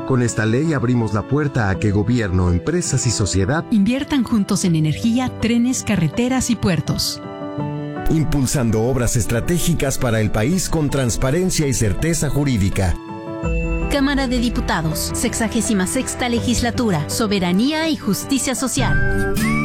Con esta ley abrimos la puerta a que gobierno, empresas y sociedad inviertan juntos en energía, trenes, carreteras y puertos. Impulsando obras estratégicas para el país con transparencia y certeza jurídica. Cámara de Diputados, 66ª Legislatura, Soberanía y Justicia Social.